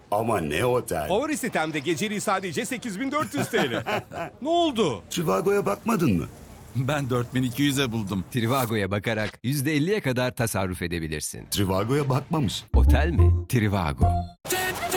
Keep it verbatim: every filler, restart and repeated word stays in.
Ama ne otel? Favori sitemde geceliği sadece sekiz bin dört yüz T L. Ne oldu? Trivago'ya bakmadın mı? Ben dört bin iki yüze buldum. Trivago'ya bakarak yüzde elliye kadar tasarruf edebilirsin. Trivago'ya bakmamış. Otel mi? Trivago.